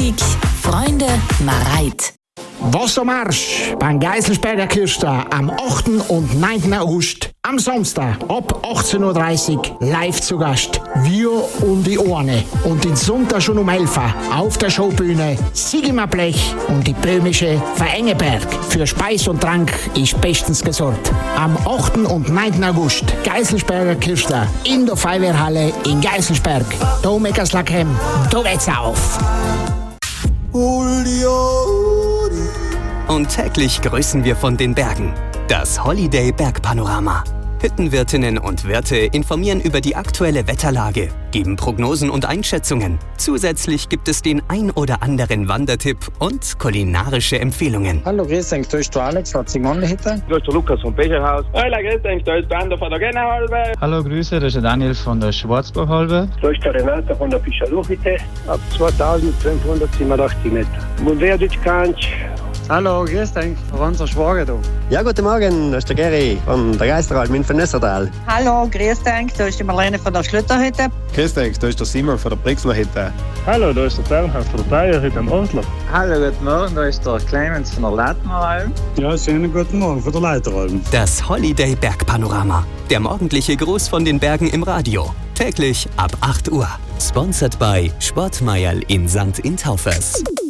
Musik, Freunde, Mareit. Wassermarsch beim Geiselsberger Kirchstag am 8. und 9. August. Am Samstag ab 18.30 Uhr live zu Gast. Wir um die Ohren. Und den Sonntag schon um 11 Uhr auf der Showbühne Sigmar Blech und die böhmische Verengeberg. Für Speis und Trank ist bestens gesorgt. Am 8. und 9. August Geiselsberger Kirchstag in der Feuerwehrhalle in Geiselsberg. Da Meckerslakem, da geht's auf. Und täglich grüßen wir von den Bergen. Das Holiday Bergpanorama. Hüttenwirtinnen und Wirte informieren über die aktuelle Wetterlage, geben Prognosen und Einschätzungen. Zusätzlich gibt es den ein oder anderen Wandertipp und kulinarische Empfehlungen. Hallo, grüß dich, da ist der Alex von Zigmannenhütte. Da ist der Lukas vom Becherhaus. Hallo, grüß dich, da ist der Ander von der Gennerhalbe. Hallo, Grüße, da ist der Daniel von der Schwarzbachhalbe. Da ist der Renato von der Fischerluchhütte. Ab 2587 Meter. Und wer dich kennt? Hallo, grüß dich, unser Schwager da. Ja, guten Morgen, das ist der Geri von der Geisteralm in Nessertal. Hallo, grüß dich, da ist die Marlene von der Schlütterhütte. Grüß dich, da ist der Simon von der Brixlerhütte. Hallo, da ist der Bernhard von der Bayerhütte am Oslo. Hallo, guten Morgen, da ist der Clemens von der Leitneralm. Ja, schönen guten Morgen von der Leiteralm. Das Holiday Bergpanorama. Der morgendliche Gruß von den Bergen im Radio. Täglich ab 8 Uhr. Sponsored by Sportmeierl in St. Intaufers.